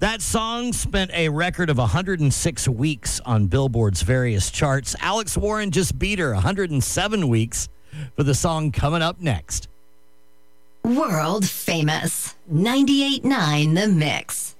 That song spent a record of 106 weeks on Billboard's various charts. Alex Warren just beat her 107 weeks for the song coming up next. World famous 98.9 The Mix.